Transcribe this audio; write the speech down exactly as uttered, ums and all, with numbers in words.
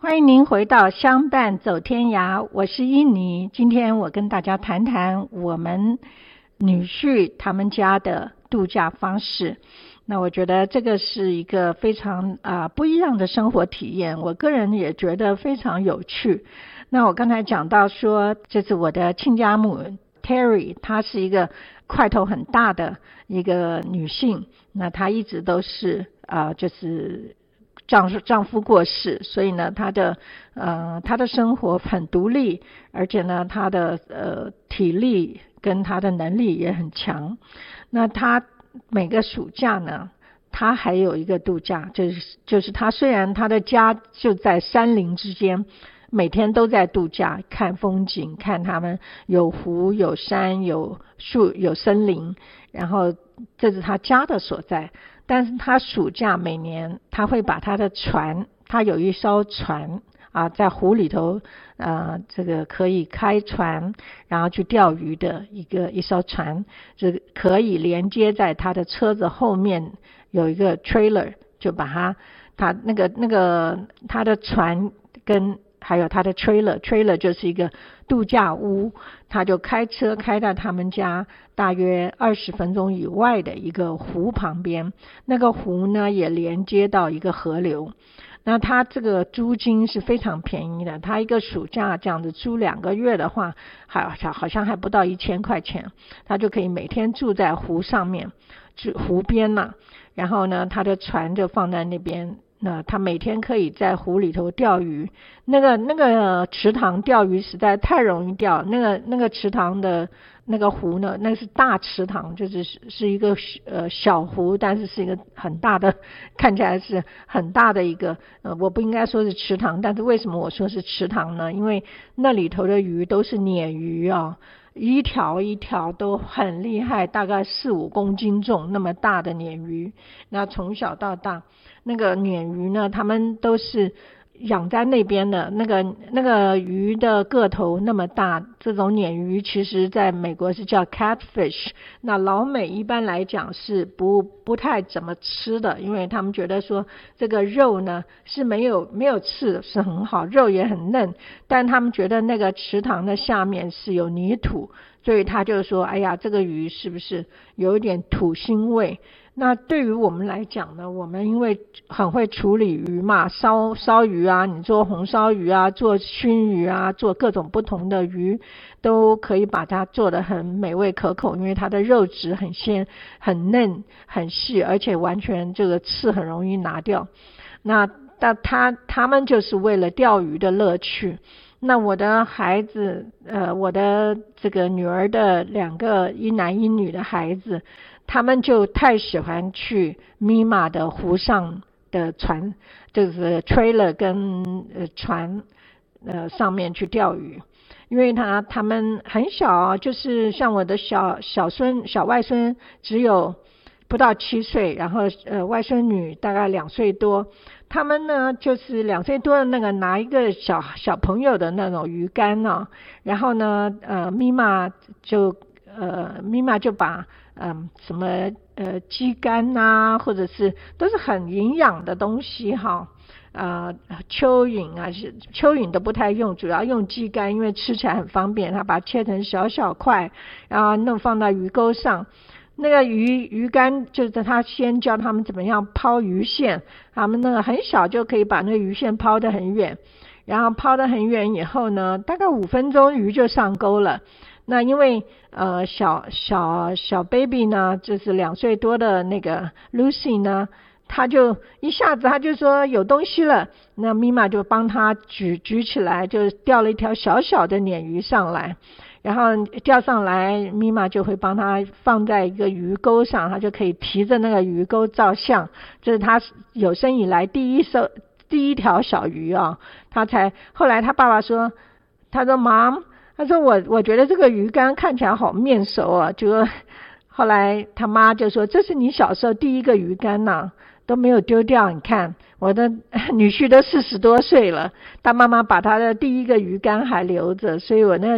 欢迎您回到相伴走天涯，我是依妮。今天我跟大家谈谈我们女婿他们家的度假方式。那我觉得这个是一个非常啊、呃、不一样的生活体验，我个人也觉得非常有趣。那我刚才讲到说，这是我的亲家母 Terry， 她是一个块头很大的一个女性，那她一直都是啊、呃、就是丈夫丈夫过世，所以呢，她的呃她的生活很独立，而且呢，她的呃体力跟她的能力也很强。那她每个暑假呢，她还有一个度假，就是就是她虽然她的家就在山林之间，每天都在度假，看风景，看他们有湖有山有树有森林，然后这是她家的所在。但是他暑假每年他会把他的船，他有一艘船啊，在湖里头呃，这个可以开船然后去钓鱼的一个一艘船，这可以连接在他的车子后面有一个 trailer， 就把他他那个那个他的船跟还有他的 trailer trailer 就是一个度假屋，他就开车开到他们家大约二十分钟以外的一个湖旁边，那个湖呢也连接到一个河流。那他这个租金是非常便宜的，他一个暑假这样子租两个月的话，还好像还不到一千块钱，他就可以每天住在湖上面，住湖边嘛，然后呢，他的船就放在那边。那他每天可以在湖里头钓鱼，那个那个池塘钓鱼实在太容易钓，那个那个池塘的那个湖呢，那是大池塘，就是是一个呃小湖，但是是一个很大的，看起来是很大的一个呃，我不应该说是池塘，但是为什么我说是池塘呢？因为那里头的鱼都是鲶鱼啊。一条一条都很厉害，大概四五公斤重那么大的鲶鱼。那从小到大，那个鲶鱼呢，他们都是养在那边的，那个那个鱼的个头那么大，这种鲶鱼其实在美国是叫 catfish， 那老美一般来讲是不不太怎么吃的，因为他们觉得说这个肉呢是没有没有刺是很好，肉也很嫩，但他们觉得那个池塘的下面是有泥土，所以他就说哎呀，这个鱼是不是有一点土腥味。那对于我们来讲呢，我们因为很会处理鱼嘛，烧烧鱼啊，你做红烧鱼啊，做熏鱼啊，做各种不同的鱼都可以把它做得很美味可口，因为它的肉质很鲜很嫩很细，而且完全这个刺很容易拿掉。那但他他们就是为了钓鱼的乐趣。那我的孩子呃，我的这个女儿的两个一男一女的孩子，他们就太喜欢去密码的湖上的船，就是 trailer 跟呃船呃上面去钓鱼。因为他他们很小，就是像我的小小孙小外孙只有不到七岁，然后呃外孙女大概两岁多，他们呢就是两岁多的那个拿一个小小朋友的那种鱼竿呢，然后呢呃咪妈就呃咪妈就把嗯、呃、什么呃鸡肝啊，或者是都是很营养的东西哈。呃，蚯蚓啊，是蚯蚓都不太用，主要用鸡肝，因为吃起来很方便。他把它切成小小块，然后弄放到鱼钩上。那个鱼鱼竿就是他先教他们怎么样抛鱼线，他们那个很小就可以把那个鱼线抛得很远，然后抛得很远以后呢，大概五分钟鱼就上钩了。那因为呃小小小 baby 呢，就是两岁多的那个 Lucy 呢。他就一下子他就说有东西了，那咪妈就帮他举举起来，就钓了一条小小的鲶鱼上来，然后钓上来咪妈就会帮他放在一个鱼钩上，他就可以提着那个鱼钩照相，这是他有生以来第一艘第一条小鱼啊。他才后来他爸爸说，他说 Mom， 他说我我觉得这个鱼竿看起来好面熟啊，就后来他妈就说这是你小时候第一个鱼竿啊，都没有丢掉，你看我的女婿都四十多岁了，他妈妈把他的第一个鱼竿还留着，所以我那